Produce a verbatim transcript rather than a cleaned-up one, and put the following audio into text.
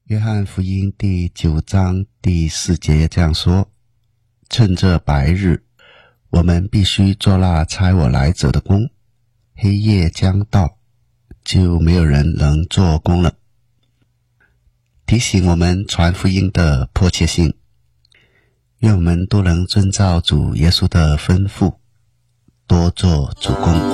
约翰福音第九章第四节这样说：趁着白日，我们必须做那差我来者的工，黑夜将到，就没有人能做工了。提醒我们传福音的迫切性，愿我们都能遵照主耶稣的吩咐，多做主工。